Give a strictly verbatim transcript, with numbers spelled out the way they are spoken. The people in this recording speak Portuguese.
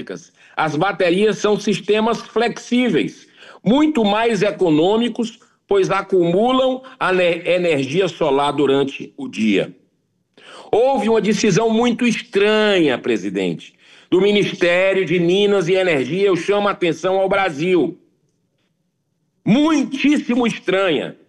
elétricas. As baterias são sistemas flexíveis, muito mais econômicos, pois acumulam a energia solar durante o dia. Houve uma decisão muito estranha, presidente, do Ministério de Minas e Energia. Eu chamo a atenção ao Brasil. Muitíssimo estranha.